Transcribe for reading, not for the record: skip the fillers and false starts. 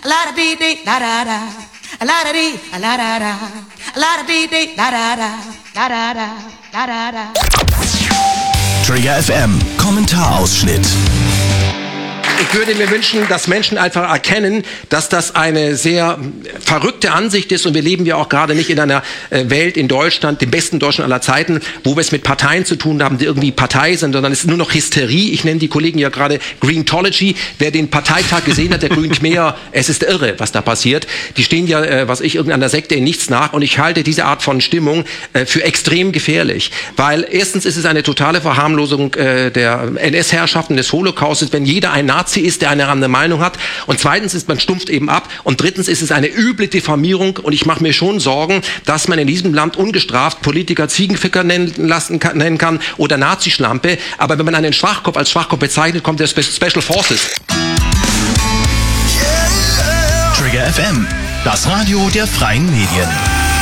la da dee dee da da da, la da dee la da da, la da dee dee da da da, da da da, da da da. Trigger FM Kommentarausschnitt. Ich würde mir wünschen, dass Menschen einfach erkennen, dass das eine sehr verrückte Ansicht ist und wir leben ja auch gerade nicht in einer Welt in Deutschland, dem besten Deutschland aller Zeiten, wo wir es mit Parteien zu tun haben, die irgendwie Partei sind, sondern es ist nur noch Hysterie. Ich nenne die Kollegen ja gerade Greentology. Wer den Parteitag gesehen hat, der grünt mehr. Es ist irre, was da passiert. Die stehen ja, irgendeiner Sekte in nichts nach und ich halte diese Art von Stimmung für extrem gefährlich, weil erstens ist es eine totale Verharmlosung der NS-Herrschaften des Holocaustes, wenn jeder ein Nazi ist, der eine andere Meinung hat. Und zweitens ist man stumpft eben ab. Und drittens ist es eine üble Diffamierung. Und ich mache mir schon Sorgen, dass man in diesem Land ungestraft Politiker Ziegenficker nennen kann oder Nazischlampe. Aber wenn man einen Schwachkopf als Schwachkopf bezeichnet, kommt der Special Forces. Trigger FM, das Radio der freien Medien.